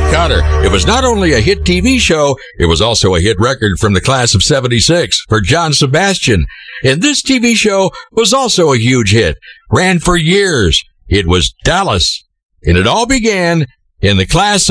Connor. It was not only a hit TV show, it was also a hit record from the class of 76 for John Sebastian. And this TV show was also a huge hit. Ran for years. It was Dallas. And it all began in the class